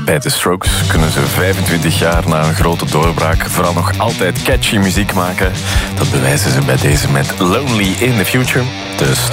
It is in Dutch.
Bij The Strokes kunnen ze 25 jaar na een grote doorbraak vooral nog altijd catchy muziek maken. Dat bewijzen ze bij deze met Lonely in the Future. De